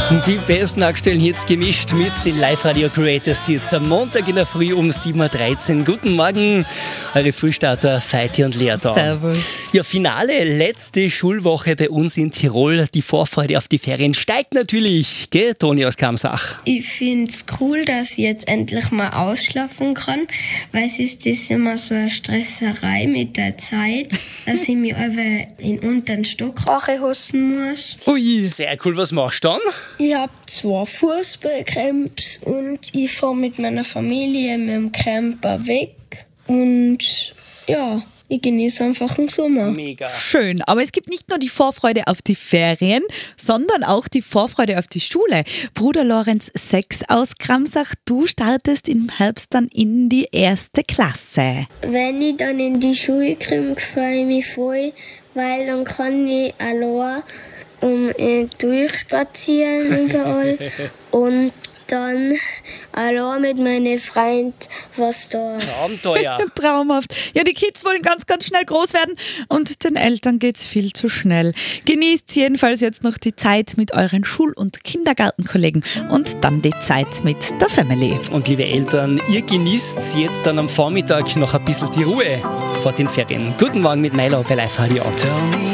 Die besten aktuellen Hits gemischt mit den Live-Radio Creators Hits am Montag in der Früh um 7.13 Uhr. Guten Morgen, eure Frühstarter Feiti und Lea da. Servus. Ja, Finale, letzte Schulwoche bei uns in Tirol. Die Vorfreude auf die Ferien steigt natürlich, gell, Toni aus Kamsach? Ich finde es cool, dass ich jetzt endlich mal ausschlafen kann, weil es ist das immer so eine Stresserei mit der Zeit, dass ich mich einfach in unteren Stock hossen muss. Ui. Sehr cool, was machst du dann? Ich habe 2 Fußballcamps und ich fahre mit meiner Familie mit dem Camper weg. Und ja, ich genieße einfach den Sommer. Mega. Schön, aber es gibt nicht nur die Vorfreude auf die Ferien, sondern auch die Vorfreude auf die Schule. Bruder Lorenz 6 aus Kramsach, du startest im Herbst dann in die 1. Klasse. Wenn ich dann in die Schule komme, freue ich mich voll, weil dann kann ich allein durchspazieren überall und dann allein mit meinen Freunden was da. Abenteuer. Traumhaft. Ja, die Kids wollen ganz, ganz schnell groß werden und den Eltern geht's viel zu schnell. Genießt jedenfalls jetzt noch die Zeit mit euren Schul- und Kindergartenkollegen und dann die Zeit mit der Family. Und liebe Eltern, ihr genießt jetzt dann am Vormittag noch ein bisschen die Ruhe vor den Ferien. Guten Morgen mit Milo bei Live Radio.